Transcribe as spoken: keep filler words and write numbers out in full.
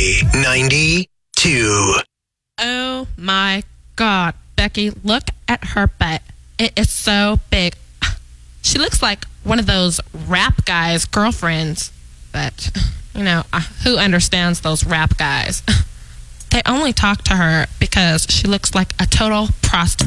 K ninety-two. Oh my God, Becky, look at her butt. It is so big. She looks like one of those rap guys' girlfriends. But, you know, who understands those rap guys? They only talk to her because she looks like a total prostitute.